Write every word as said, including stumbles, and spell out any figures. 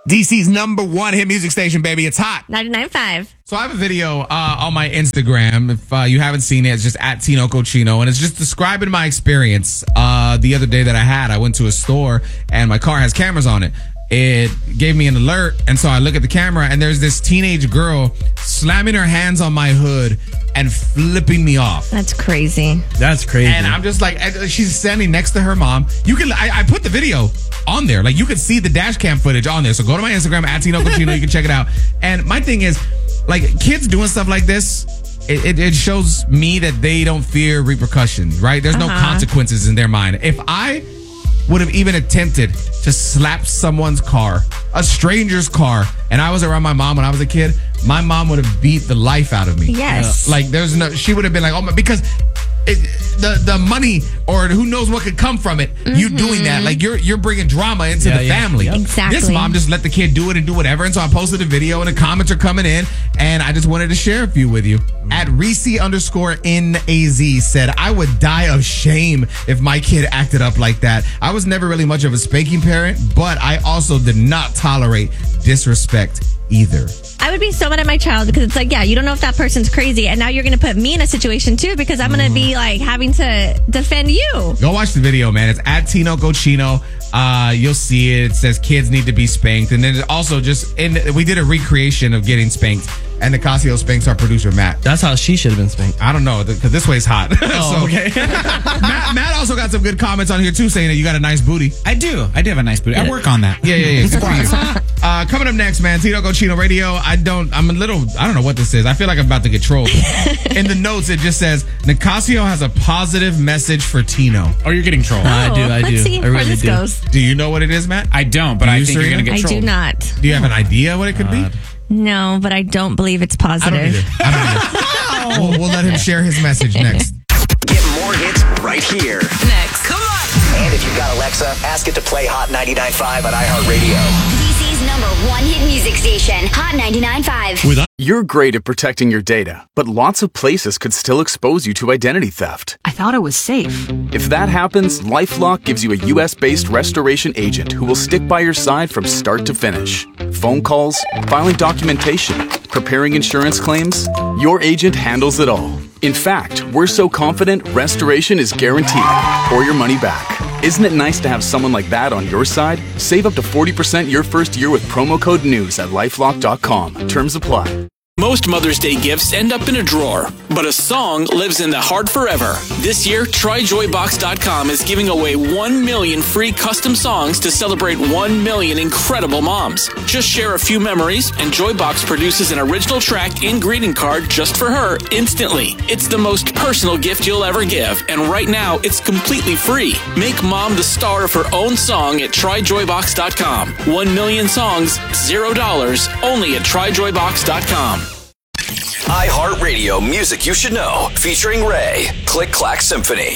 D C's number one hit music station, baby. It's hot. ninety-nine point five. So I have a video uh, on my Instagram. If uh, you haven't seen it, it's just at Tino Cochino. And it's just describing my experience uh, the other day that I had. I went to a store and my car has cameras on it. It gave me an alert. And so I look at the camera and there's this teenage girl slamming her hands on my hood and flipping me off. That's crazy. That's crazy. And I'm just like, she's standing next to her mom. You can, I, I put the video on there. Like, you could see the dash cam footage on there. So go to my Instagram, at Tino Cochino. You can check it out. And my thing is, like, kids doing stuff like this, it, it, it shows me that they don't fear repercussions, right? There's uh-huh. no consequences in their mind. If I would have even attempted to slap someone's car, a stranger's car, and I was around my mom when I was a kid, my mom would have beat the life out of me. Yes. Uh, like, there's no, she would have been like, oh my, because it, the the money or who knows what could come from it, mm-hmm. you doing that, like you're you're bringing drama into yeah, the yeah. family. Yep. Exactly. This mom just let the kid do it and do whatever, and so I posted a video and the comments are coming in, and I just wanted to share a few with you. Mm-hmm. At Reese underscore N A Z said, I would die of shame if my kid acted up like that. I was never really much of a spanking parent, but I also did not tolerate disrespect either. I would be so mad at my child because it's like, yeah, you don't know if that person's crazy, and now you're going to put me in a situation too because I'm going to be like having to defend you. Go watch the video, man. It's at Tino Cochino. Uh, you'll see it. It says kids need to be spanked, and then also just in we did a recreation of getting spanked, and Nicasio spanks our producer Matt. That's how she should have been spanked. I don't know because this way's hot. Oh, so, okay. Matt, Matt also got some good comments on here too, saying that you got a nice booty. I do. I do have a nice booty. I work on that. Yeah, yeah, yeah. Good for you. Uh, coming up next, man, Tino Cochino Radio. I don't, I'm a little, I don't know what this is. I feel like I'm about to get trolled. In the notes, it just says, Nicasio has a positive message for Tino. Oh, you're getting trolled. Oh, I do, I let's do. see I where really this do. goes. Do you know what it is, Matt? I don't, but Do I you, think you're going to Serena? get I trolled. do not. Do you have an idea what it could God. be? No, but I don't believe it's I don't positive. either. I don't either. we'll, we'll let him share his message next. Get more hits right here. Next. Come on. And if you've got Alexa, ask it to play Hot ninety-nine point five on iHeartRadio. D C's number one hit music station, Hot ninety-nine point five. With You're great at protecting your data, but lots of places could still expose you to identity theft. I thought it was safe. If that happens, LifeLock gives you a U S-based restoration agent who will stick by your side from start to finish. Phone calls, filing documentation, preparing insurance claims, your agent handles it all. In fact, we're so confident restoration is guaranteed or your money back. Isn't it nice to have someone like that on your side? Save up to forty percent your first year with promo code NEWS at lifelock dot com. Terms apply. Most Mother's Day gifts end up in a drawer, but a song lives in the heart forever. This year, Try Joy Box dot com is giving away one million free custom songs to celebrate one million incredible moms. Just share a few memories, and Joybox produces an original track and greeting card just for her instantly. It's the most personal gift you'll ever give, and right now, it's completely free. Make mom the star of her own song at Try Joy Box dot com. One million songs, zero dollars, only at Try Joy Box dot com. iHeartRadio Music You Should Know, featuring Ray. Click Clack Symphony.